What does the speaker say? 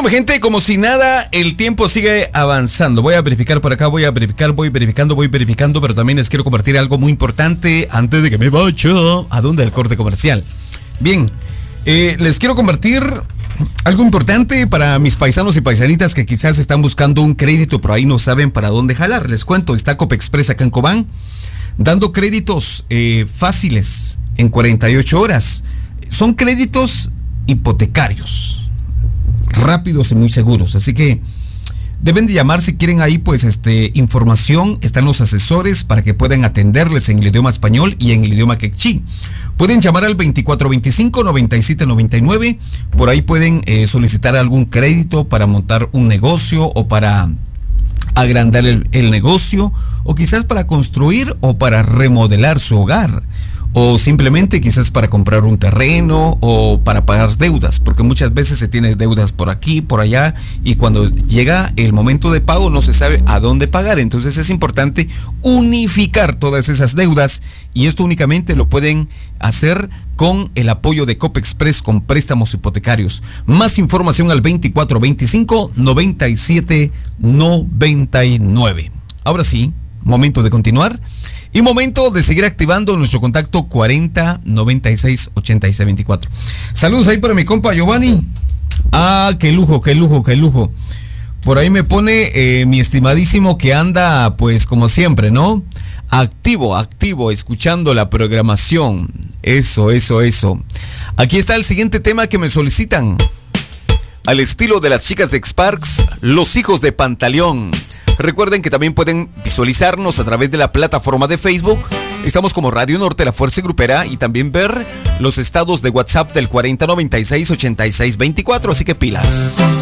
Bueno, mi gente, como si nada, el tiempo sigue avanzando. Voy a verificar por acá, voy verificando, pero también les quiero compartir algo muy importante antes de que me vaya. ¿A dónde? Al corte comercial. Bien, les quiero compartir algo importante para mis paisanos y paisanitas que quizás están buscando un crédito, pero ahí no saben para dónde jalar. Les cuento, está Copexpress acá en Cobán, dando créditos fáciles en 48 horas. Son créditos hipotecarios, rápidos y muy seguros, así que deben de llamar si quieren ahí pues información. Están los asesores para que puedan atenderles en el idioma español y en el idioma quechí. Pueden llamar al 2425-9799, por ahí pueden solicitar algún crédito para montar un negocio o para agrandar el negocio, o quizás para construir o para remodelar su hogar, o simplemente quizás para comprar un terreno o para pagar deudas, porque muchas veces se tiene deudas por aquí, por allá, y cuando llega el momento de pago no se sabe a dónde pagar. Entonces es importante unificar todas esas deudas, y esto únicamente lo pueden hacer con el apoyo de Copexpress con préstamos hipotecarios. Más información al 2425-9799. Ahora sí, momento de continuar. Y momento de seguir activando nuestro contacto 4096-8624. Saludos ahí para mi compa Giovanni. Ah, qué lujo. Por ahí me pone mi estimadísimo que anda, pues como siempre, ¿no? Activo, escuchando la programación. Eso. Aquí está el siguiente tema que me solicitan. Al estilo de las chicas de X-Parks, Los Hijos de Pantaleón. Recuerden que también pueden visualizarnos a través de la plataforma de Facebook. Estamos como Radio Norte, La Fuerza Grupera, y también ver los estados de WhatsApp del 4096-8624, así que pilas.